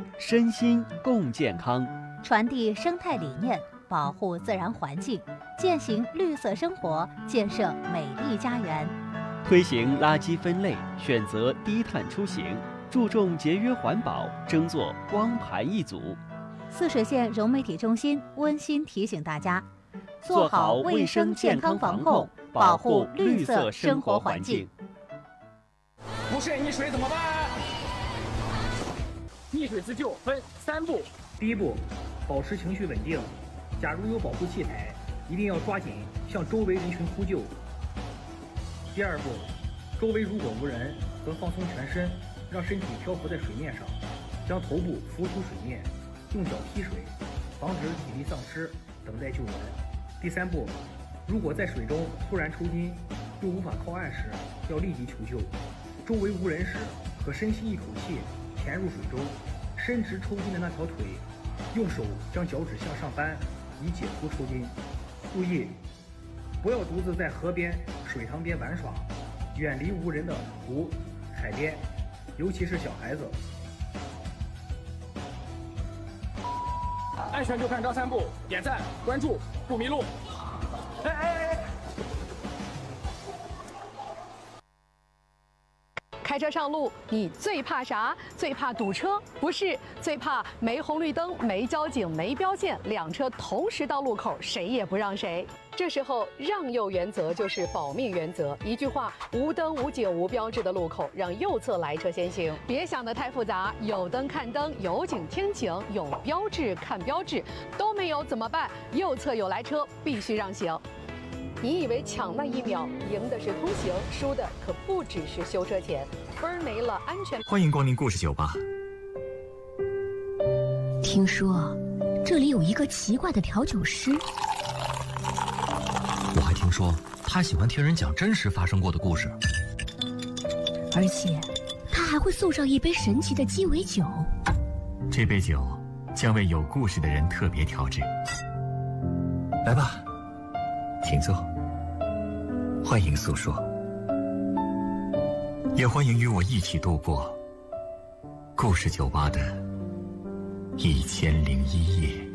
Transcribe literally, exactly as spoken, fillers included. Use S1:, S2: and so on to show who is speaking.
S1: 身心共健康，
S2: 传递生态理念，保护自然环境，践行绿色生活，建设美丽家园。
S1: 推行垃圾分类，选择低碳出行，注重节约环保，争做光盘一族。
S2: 泗水县融媒体中心温馨提醒大家，做好卫生健康防控，保护绿色生活环境。
S3: 不慎溺水怎么办？溺水自救分三步。
S4: 第一步，保持情绪稳定。假如有保护器材，一定要抓紧向周围人群呼救。第二步，周围如果无人，则放松全身，让身体漂浮在水面上，将头部浮出水面，用脚踢水，防止体力丧失，等待救援。第三步，如果在水中突然抽筋，又无法靠岸时，要立即求救。周围无人时，可深吸一口气，潜入水中，伸直抽筋的那条腿，用手将脚趾向上扳，以解除抽筋。注意，不要独自在河边、水塘边玩耍，远离无人的湖、海边，尤其是小孩子。
S3: 安全就看张三步，点赞关注不迷路。哎哎哎！
S5: 开车上路，你最怕啥？最怕堵车？不是，最怕没红绿灯、没交警、没标线，两车同时到路口，谁也不让谁。这时候，让右原则就是保命原则。一句话：无灯、无警、无标志的路口，让右侧来车先行。别想得太复杂，有灯看灯，有警听警，有标志看标志，都没有怎么办？右侧有来车，必须让行。你以为抢那一秒赢的是通行，输的可不只是修车钱，分没了安全。
S6: 欢迎光临故事酒吧。
S7: 听说这里有一个奇怪的调酒师，
S6: 我还听说他喜欢听人讲真实发生过的故事，
S7: 而且他还会送上一杯神奇的鸡尾酒。
S6: 这杯酒将为有故事的人特别调制。来吧，请坐，欢迎诉说，也欢迎与我一起度过故事酒吧的一千零一夜。